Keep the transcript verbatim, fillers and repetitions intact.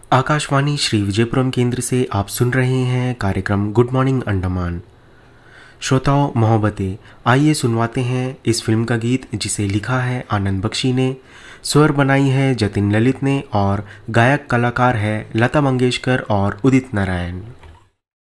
आकाशवाणी श्री विजयपुरम केंद्र से आप सुन रहे हैं कार्यक्रम गुड मॉर्निंग अंडमान। श्रोताओं मोहब्बतें, आइए सुनवाते हैं इस फिल्म का गीत जिसे लिखा है आनंद बख्शी ने, स्वर बनाई है जतिन ललित ने और गायक कलाकार है लता मंगेशकर और उदित नारायण।